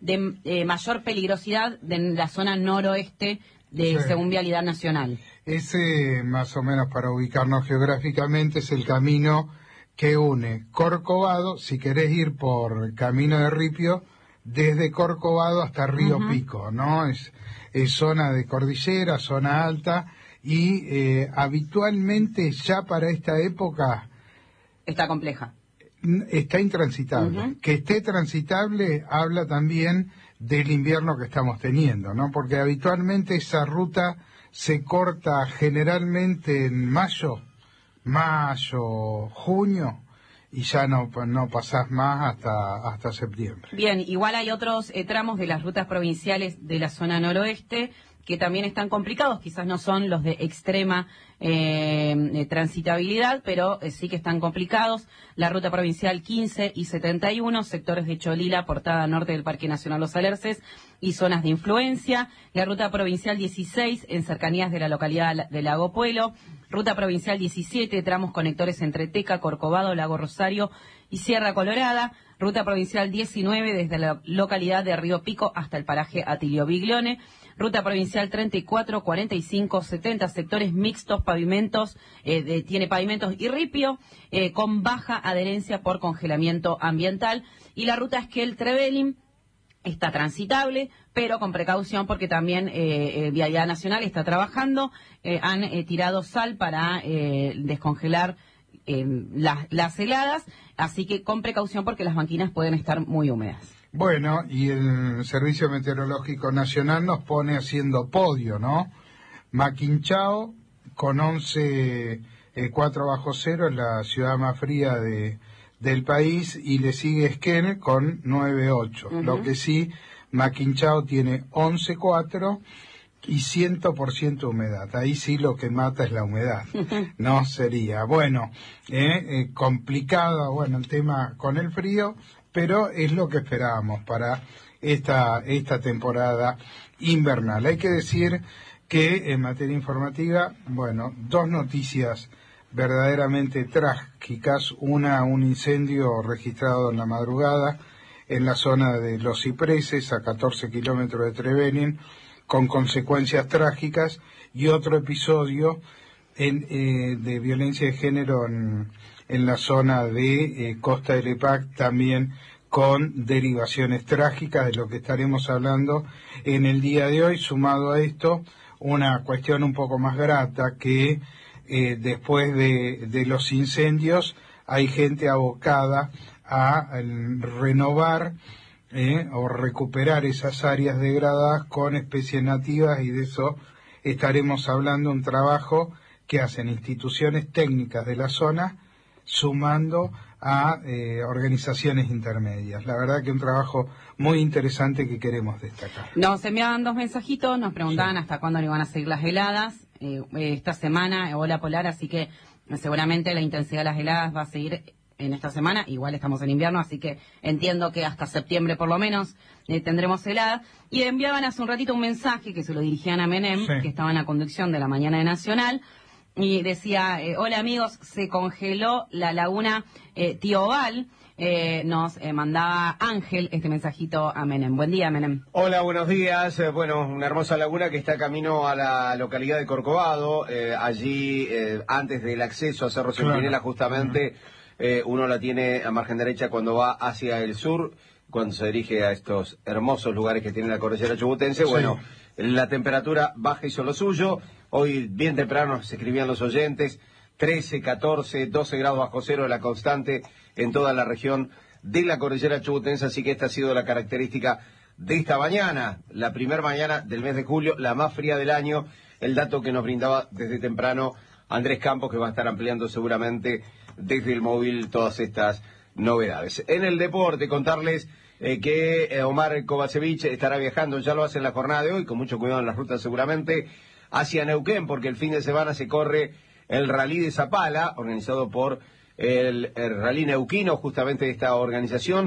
de mayor peligrosidad en la zona noroeste según Vialidad Nacional. Ese, más o menos para ubicarnos geográficamente, es el camino que une Corcovado, si querés ir por Camino de Ripio, desde Corcovado hasta Río Pico, ¿no? Es zona de cordillera, zona alta, y habitualmente ya para esta época... Está compleja. Está intransitable. Que esté transitable habla también del invierno que estamos teniendo, ¿no? Porque habitualmente esa ruta se corta generalmente en mayo, junio, y ya no pasás más hasta septiembre. Bien, igual hay otros tramos de las rutas provinciales de la zona noroeste que también están complicados, quizás no son los de extrema transitabilidad, pero sí que están complicados. La ruta provincial 15 y 71, sectores de Cholila, portada norte del Parque Nacional Los Alerces y zonas de influencia. La ruta provincial 16, en cercanías de la localidad de Lago Puelo. Ruta provincial 17, tramos conectores entre Teca, Corcovado, Lago Rosario y Sierra Colorada. Ruta provincial 19, desde la localidad de Río Pico hasta el paraje Atilio Biglione. Ruta provincial 34, 45, 70, sectores mixtos, pavimentos, tiene pavimentos y ripio, con baja adherencia por congelamiento ambiental. Y la ruta Esquel-Trevelin está transitable, pero con precaución porque también Vialidad Nacional está trabajando. Han tirado sal para descongelar las heladas, así que con precaución porque las banquinas pueden estar muy húmedas. Bueno, y el Servicio Meteorológico Nacional nos pone haciendo podio, ¿no? Maquinchao con 11,4 bajo cero, es la ciudad más fría del país, y le sigue Esquel con 9,8. Lo que sí, Maquinchao tiene 11,4 y 100% humedad. Ahí sí lo que mata es la humedad. No sería. Bueno, complicado, bueno, el tema con el frío, pero es lo que esperábamos para esta temporada invernal. Hay que decir que en materia informativa, bueno, dos noticias verdaderamente trágicas. Una, un incendio registrado en la madrugada en la zona de Los Cipreses, a 14 kilómetros de Trevelin, con consecuencias trágicas, y otro episodio de violencia de género en la zona de Costa del Epac, también con derivaciones trágicas, de lo que estaremos hablando en el día de hoy. Sumado a esto, una cuestión un poco más grata, que después de los incendios hay gente abocada a renovar o recuperar esas áreas degradadas con especies nativas, y de eso estaremos hablando, un trabajo que hacen instituciones técnicas de la zona, sumando a organizaciones intermedias. La verdad que un trabajo muy interesante que queremos destacar. Nos enviaban dos mensajitos, nos preguntaban hasta cuándo iban a seguir las heladas. Esta semana, ola polar, así que seguramente la intensidad de las heladas va a seguir en esta semana. Igual estamos en invierno, así que entiendo que hasta septiembre por lo menos tendremos helada. Y enviaban hace un ratito un mensaje que se lo dirigían a Menem, que estaba en la conducción de la mañana de Nacional, y decía: hola amigos, se congeló la laguna Tío Val. Nos mandaba Ángel este mensajito a Menem. Buen día, Menem. Hola, buenos días. Bueno, una hermosa laguna que está camino a la localidad de Corcovado. Allí, antes del acceso a Cerro Centinela, justamente, uno la tiene a margen derecha cuando va hacia el sur, cuando se dirige a estos hermosos lugares que tiene la cordillera chubutense. Bueno, la temperatura baja hizo lo suyo. Hoy, bien temprano, se escribían los oyentes, 13, 14, 12 grados bajo cero la constante en toda la región de la cordillera chubutense, así que esta ha sido la característica de esta mañana, la primera mañana del mes de julio, la más fría del año, el dato que nos brindaba desde temprano Andrés Campos, que va a estar ampliando seguramente desde el móvil todas estas novedades. En el deporte, contarles que Omar Kovacevic estará viajando, ya lo hace en la jornada de hoy, con mucho cuidado en las rutas seguramente, hacia Neuquén, porque el fin de semana se corre el Rally de Zapala, organizado por el Rally Neuquino, justamente de esta organización.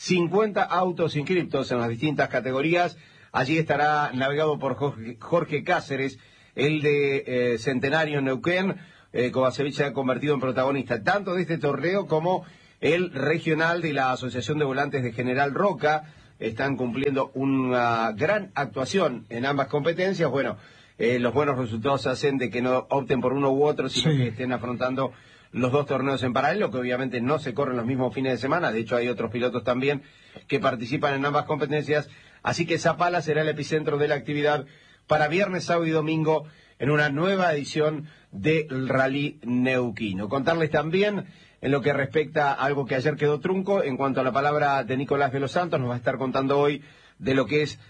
50 autos inscriptos en las distintas categorías. Allí estará navegado por Jorge Cáceres, el de Centenario Neuquén. Kovacevic se ha convertido en protagonista tanto de este torneo como el regional de la Asociación de Volantes de General Roca. están cumpliendo una gran actuación en ambas competencias. Bueno, los buenos resultados hacen de que no opten por uno u otro, sino que estén afrontando los dos torneos en paralelo, que obviamente no se corren los mismos fines de semana. De hecho, hay otros pilotos también que participan en ambas competencias. Así que Zapala será el epicentro de la actividad para viernes, sábado y domingo en una nueva edición del Rally Neuquino. Contarles también, en lo que respecta a algo que ayer quedó trunco, en cuanto a la palabra de Nicolás de los Santos, nos va a estar contando hoy de lo que es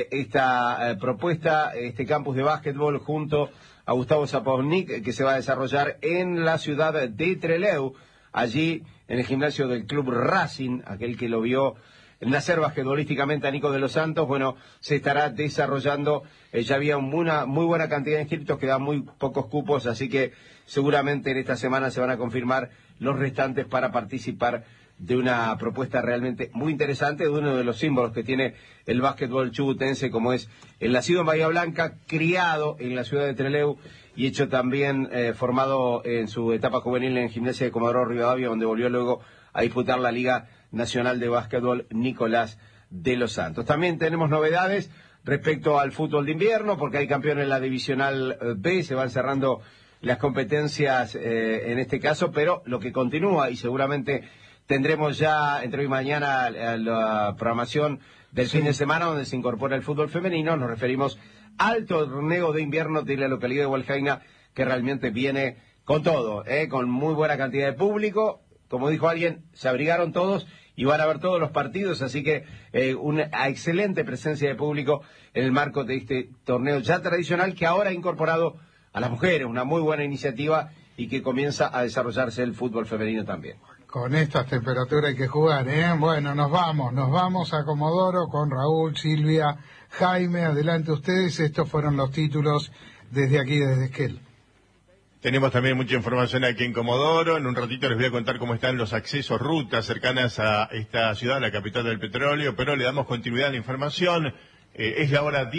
esta propuesta, este campus de básquetbol junto a Gustavo Sapovnik, que se va a desarrollar en la ciudad de Trelew, allí en el gimnasio del Club Racing, aquel que lo vio nacer basquetbolísticamente a Nico de los Santos. Bueno, se estará desarrollando, ya había una muy buena cantidad de inscritos, quedan muy pocos cupos, así que seguramente en esta semana se van a confirmar los restantes para participar de una propuesta realmente muy interesante, de uno de los símbolos que tiene el básquetbol chubutense, como es el nacido en Bahía Blanca, criado en la ciudad de Trelew y hecho también formado en su etapa juvenil en Gimnasia de Comodoro Rivadavia, donde volvió luego a disputar la Liga Nacional de Básquetbol Nicolás de los Santos. También tenemos novedades respecto al fútbol de invierno, porque hay campeón en la Divisional B, se van cerrando las competencias en este caso, pero lo que continúa, y seguramente tendremos ya entre hoy y mañana la programación del fin de semana, donde se incorpora el fútbol femenino. Nos referimos al torneo de invierno de la localidad de Hualjaina, que realmente viene con todo, con muy buena cantidad de público. Como dijo alguien, se abrigaron todos y van a ver todos los partidos, así que una excelente presencia de público en el marco de este torneo ya tradicional, que ahora ha incorporado a las mujeres, una muy buena iniciativa, y que comienza a desarrollarse el fútbol femenino también. Con estas temperaturas hay que jugar, ¿eh? Bueno, nos vamos a Comodoro con Raúl, Silvia, Jaime, adelante ustedes. Estos fueron los títulos desde aquí, desde Esquel. Tenemos también mucha información aquí en Comodoro. En un ratito les voy a contar cómo están los accesos, rutas cercanas a esta ciudad, la capital del petróleo, pero le damos continuidad a la información. Es la hora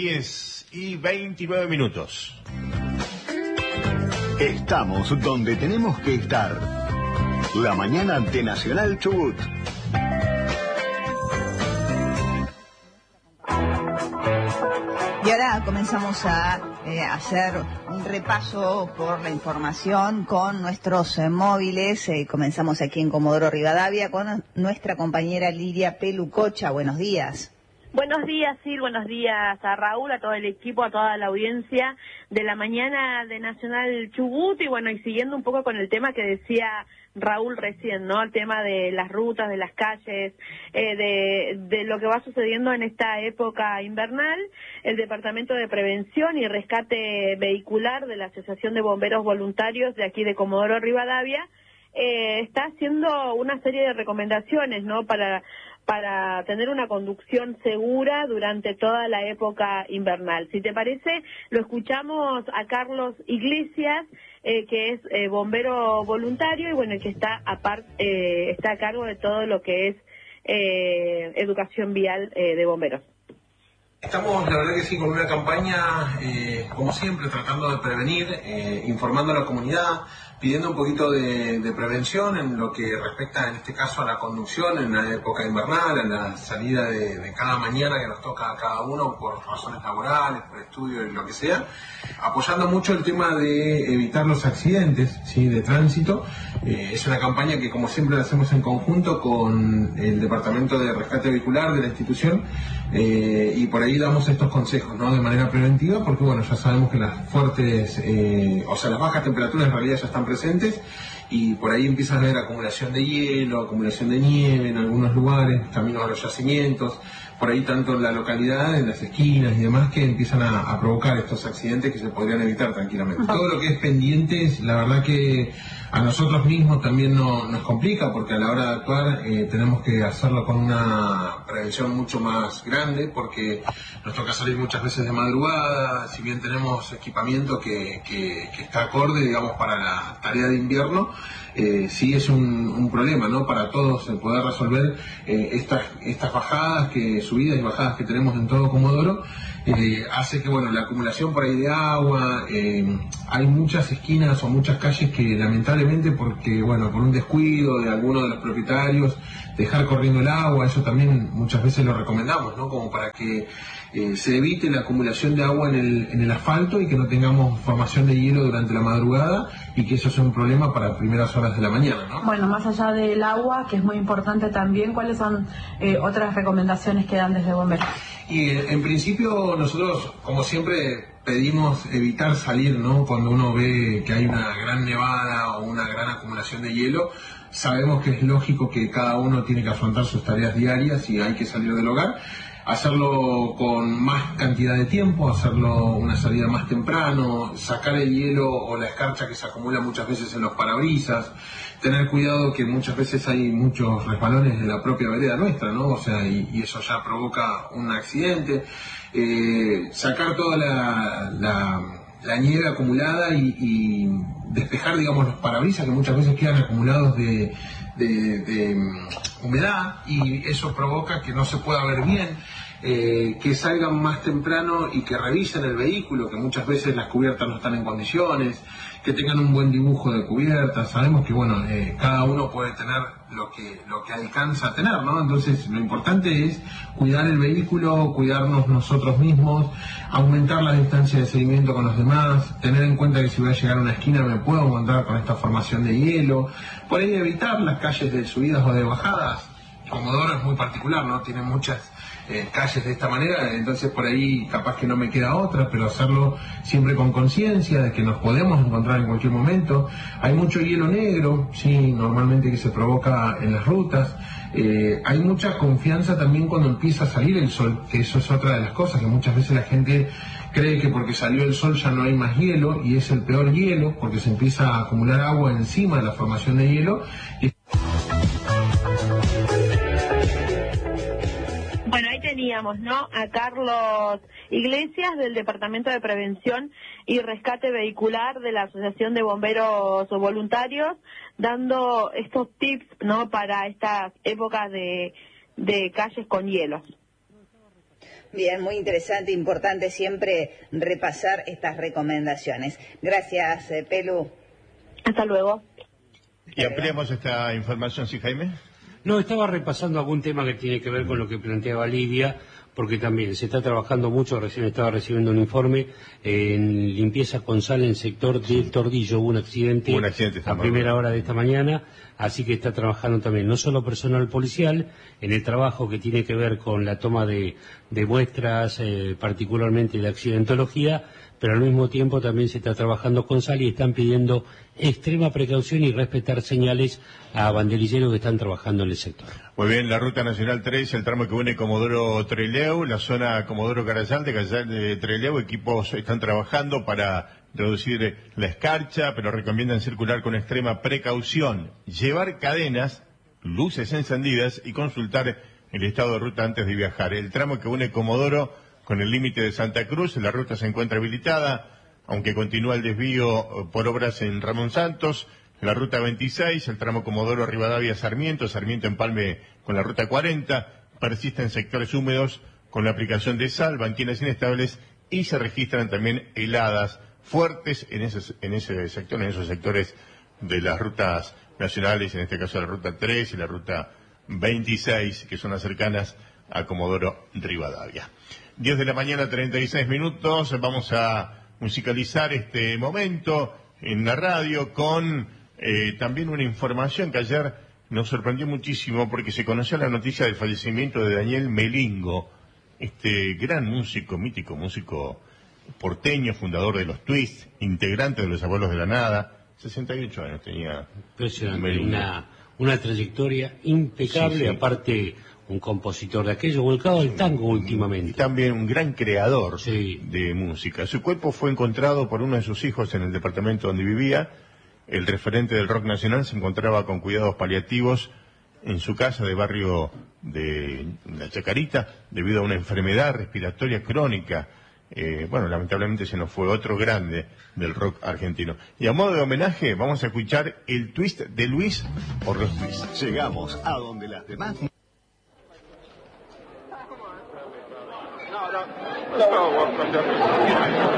10:29. Estamos donde tenemos que estar. La mañana de Nacional Chubut. Y ahora comenzamos a hacer un repaso por la información con nuestros móviles. Comenzamos aquí en Comodoro Rivadavia con nuestra compañera Lidia Pelucocha. Buenos días. Buenos días, Sil, buenos días a Raúl, a todo el equipo, a toda la audiencia de la mañana de Nacional Chubut. Y bueno, y siguiendo un poco con el tema que decía Raúl recién, ¿no? El tema de las rutas, de las calles, de lo que va sucediendo en esta época invernal. El Departamento de Prevención y Rescate Vehicular de la Asociación de Bomberos Voluntarios de aquí de Comodoro Rivadavia está haciendo una serie de recomendaciones, ¿no? Para tener una conducción segura durante toda la época invernal. Si te parece, lo escuchamos a Carlos Iglesias, que es bombero voluntario y bueno, que está a cargo de todo lo que es educación vial de bomberos. Estamos, la verdad que sí, con una campaña, como siempre, tratando de prevenir, informando a la comunidad, pidiendo un poquito de prevención en lo que respecta, en este caso, a la conducción en la época invernal, a la salida de cada mañana que nos toca a cada uno por razones laborales, por estudio y lo que sea, apoyando mucho el tema de evitar los accidentes, ¿sí?, de tránsito. Es una campaña que, como siempre, la hacemos en conjunto con el Departamento de Rescate Vehicular de la institución, y por ahí damos estos consejos, ¿no?, de manera preventiva, porque bueno, ya sabemos que las fuertes, las bajas temperaturas en realidad ya están presentes, y por ahí empiezan a haber acumulación de hielo, acumulación de nieve en algunos lugares, caminos a los yacimientos, por ahí tanto en la localidad, en las esquinas y demás, que empiezan a provocar estos accidentes que se podrían evitar tranquilamente. Todo lo que es pendientes, la verdad que a nosotros mismos también nos complica, porque a la hora de actuar tenemos que hacerlo con una prevención mucho más grande, porque nos toca salir muchas veces de madrugada. Si bien tenemos equipamiento que está acorde, digamos, para la tarea de invierno, sí es un problema, ¿no?, para todos el poder resolver estas bajadas que subidas y bajadas que tenemos en todo Comodoro, hace que, bueno, la acumulación por ahí de agua, hay muchas esquinas o muchas calles que lamentablemente, porque, bueno, por un descuido de alguno de los propietarios, dejar corriendo el agua, eso también muchas veces lo recomendamos, ¿no? Como para que se evite la acumulación de agua en el asfalto y que no tengamos formación de hielo durante la madrugada y que eso sea un problema para primeras horas de la mañana, ¿no? Bueno, más allá del agua, que es muy importante también, ¿cuáles son otras recomendaciones que dan desde Bomberos? Y en principio nosotros, como siempre, pedimos evitar salir, ¿no? Cuando uno ve que hay una gran nevada o una gran acumulación de hielo. Sabemos que es lógico que cada uno tiene que afrontar sus tareas diarias y hay que salir del hogar. Hacerlo con más cantidad de tiempo, hacerlo una salida más temprano, sacar el hielo o la escarcha que se acumula muchas veces en los parabrisas, tener cuidado que muchas veces hay muchos resbalones en la propia vereda nuestra, ¿no? O sea, y eso ya provoca un accidente. Sacar toda la nieve acumulada y despejar, digamos, los parabrisas que muchas veces quedan acumulados de humedad, y eso provoca que no se pueda ver bien, que salgan más temprano y que revisen el vehículo, que muchas veces las cubiertas no están en condiciones, que tengan un buen dibujo de cubiertas. Sabemos que, bueno, cada uno puede tener lo que alcanza a tener, ¿no? Entonces lo importante es cuidar el vehículo, cuidarnos nosotros mismos, aumentar la distancia de seguimiento con los demás, tener en cuenta que si voy a llegar a una esquina me puedo encontrar con esta formación de hielo, por ahí evitar las calles de subidas o de bajadas. Comodoro es muy particular, ¿no? Tiene muchas calles de esta manera, entonces por ahí capaz que no me queda otra, pero hacerlo siempre con conciencia de que nos podemos encontrar en cualquier momento. Hay mucho hielo negro, sí, normalmente que se provoca en las rutas. Hay mucha confianza también cuando empieza a salir el sol, que eso es otra de las cosas, que muchas veces la gente cree que porque salió el sol ya no hay más hielo, y es el peor hielo, porque se empieza a acumular agua encima de la formación de hielo. Bueno, ahí teníamos, ¿no?, a Carlos Iglesias, del Departamento de Prevención y Rescate Vehicular de la Asociación de Bomberos Voluntarios, dando estos tips, ¿no?, para estas épocas de calles con hielos. Bien, muy interesante, importante siempre repasar estas recomendaciones. Gracias, Pelu. Hasta luego. Y ampliamos esta información, ¿sí, Jaime? No, estaba repasando algún tema que tiene que ver con lo que planteaba Lidia, porque también se está trabajando mucho. Recién estaba recibiendo un informe en limpieza con sal en el sector del Tordillo. Hubo un accidente a primera hora de esta mañana, así que está trabajando también no solo personal policial en el trabajo que tiene que ver con la toma de muestras, particularmente de accidentología, pero al mismo tiempo también se está trabajando con sal y están pidiendo extrema precaución y respetar señales a banderilleros que están trabajando en el sector. Muy bien, la Ruta Nacional 3, el tramo que une Comodoro-Trelew, la zona Comodoro-Carayal, de Trelew, equipos están trabajando para reducir la escarcha, pero recomiendan circular con extrema precaución, llevar cadenas, luces encendidas y consultar el estado de ruta antes de viajar. El tramo que une Comodoro con el límite de Santa Cruz, la ruta se encuentra habilitada, aunque continúa el desvío por obras en Ramón Santos. La ruta 26, el tramo Comodoro Rivadavia-Sarmiento, Sarmiento-Empalme con la ruta 40, persisten sectores húmedos con la aplicación de sal, banquinas inestables, y se registran también heladas fuertes en ese sector, en esos sectores de las rutas nacionales, en este caso la ruta 3 y la ruta 26, que son las cercanas a Comodoro Rivadavia. 10 de la mañana, 36 minutos, vamos a musicalizar este momento en la radio con también una información que ayer nos sorprendió muchísimo porque se conoció la noticia del fallecimiento de Daniel Melingo, este gran músico, mítico músico porteño, fundador de los Twists, integrante de Los Abuelos de la Nada. 68 años tenía. Impresionante, una trayectoria impecable, sí. Aparte un compositor de aquello, volcado al tango últimamente. Y también un gran creador de música. Su cuerpo fue encontrado por uno de sus hijos en el departamento donde vivía. El referente del rock nacional se encontraba con cuidados paliativos en su casa de barrio de La Chacarita debido a una enfermedad respiratoria crónica. Lamentablemente se nos fue otro grande del rock argentino. Y a modo de homenaje vamos a escuchar el twist de Luis por los Twists. Llegamos a donde las demás... No,